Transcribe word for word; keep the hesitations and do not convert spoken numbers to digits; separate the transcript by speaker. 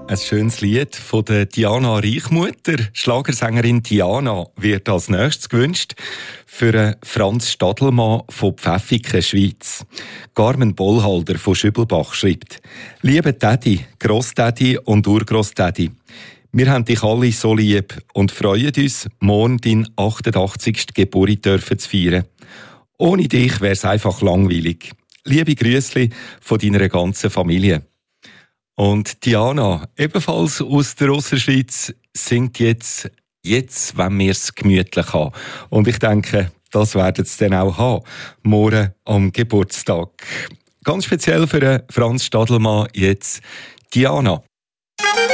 Speaker 1: Ein schönes Lied von der Diana Reichmutter. Schlagersängerin Diana wird als nächstes gewünscht für Franz Stadelmann von Pfäffiken, Schweiz. Carmen Bollhalder von Schübelbach schreibt: Liebe Teddy, Grossteddy und Urgrossteddy, wir haben dich alle so lieb und freuen uns, morgen deinen achtundachtzigsten Geburtstag zu feiern. Ohne dich wäre es einfach langweilig. Liebe Grüßli von deiner ganzen Familie. Und Diana, ebenfalls aus der Ausserschweiz, singt jetzt «Jetzt, wenn wir es gemütlich haben». Und ich denke, das werden sie dann auch haben, morgen am Geburtstag. Ganz speziell für Franz Stadelmann jetzt Diana.